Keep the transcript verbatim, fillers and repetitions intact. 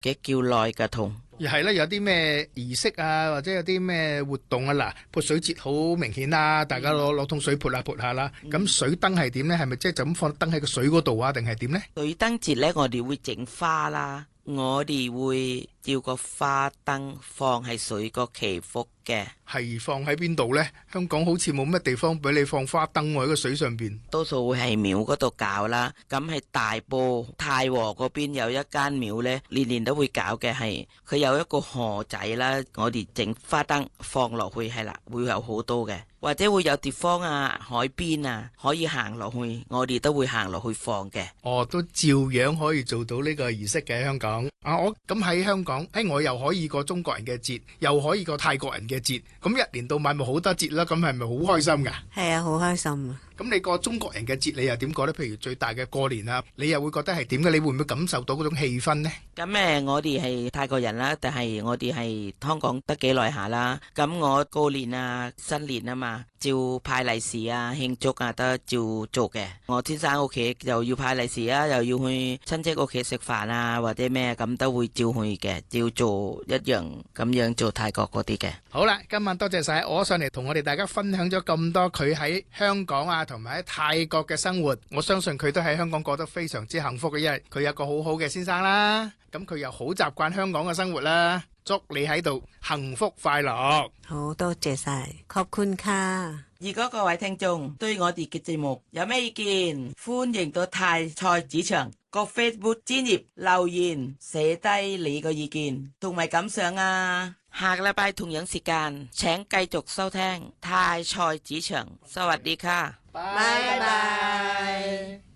嘅叫內嘅同。 而係咧，有啲咩儀式啊，或者有啲咩活動啊？嗱，潑水節好明顯啦，大家攞攞桶水潑下潑下啦。咁、嗯、水燈係點咧？係咪即係就咁放燈喺個水嗰度啊？定係點咧？ 水燈節咧，我哋會整花啦，我哋會吊個花燈放喺水個祈福嘅。 係放喺邊度呢？香港好似冇乜地方俾你放花燈喎，喺個水上邊。 多數會係廟嗰度搞啦。咁係大埔太和嗰邊有一間廟呢，年年都會搞嘅，係佢有一個河仔啦，我哋整花燈放落去係啦，會有好多嘅。或者會有地方啊，海邊啊，可以行落去，我哋都會行落去放嘅。 哦，都照樣可以做到呢個儀式嘅香港。啊，我咁喺香港，誒，我又可以過中國人嘅節，又可以過泰國人嘅節，咁一年到晚咪好多節啦，咁係咪好開心噶？ 係啊，好開心啊！ 咁你過中國人嘅節，你又點過呢？譬如最大嘅過年啊，你又會覺得係點嘅？你會唔會感受到嗰種氣氛呢？ 咁誒，我哋係泰國人啦，但係我哋係香港得幾耐下啦。咁我過年啊、新年啊嘛，照派利是啊、慶祝啊，都照做嘅。我先生屋企又要派利是啊，又要去親戚屋企食飯啊，或者咩咁都會照去嘅，照做一樣咁樣做泰國嗰啲嘅。 好啦，今晚多謝晒我上嚟同我哋大家分享咗咁多佢喺香港啊同埋喺泰國嘅生活。我相信佢都喺香港過得非常之幸福嘅，因為佢有個好好嘅先生啦。咁佢又好習慣香港嘅生活啦。祝你喺度幸福快樂。 好多謝晒，ขอบคุณค่ะ。 如果各位聽眾對我哋嘅節目有咩意見，歡迎到泰菜市場個 Facebook 專頁留言寫低你個意見同埋感想啊！下個禮拜同樣時間，請繼續收聽泰菜市場。สวัสดีค่ะ， 拜拜。